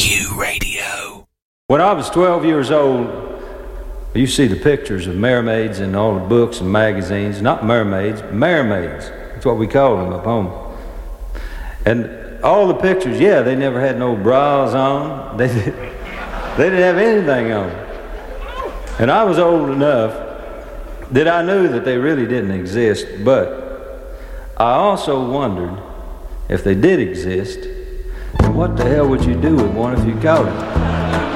Q Radio. When I was 12 years old, you see the pictures of mermaids in all the books and magazines. Not mermaids, mermaids. That's what we called them up home. And all the pictures, yeah, they never had no bras on. They didn't have anything on. And I was old enough that I knew that they really didn't exist, but I also wondered if they did exist, then what the hell would you do with one if you caught it?